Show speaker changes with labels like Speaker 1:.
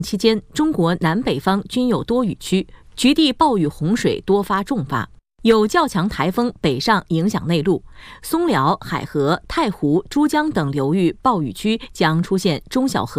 Speaker 1: 期间，中国南北方均有多雨区，局地暴雨洪水多发重发。有较强台风北上影响内陆，松辽、海河、太湖、珠江等流域暴雨区将出现中小河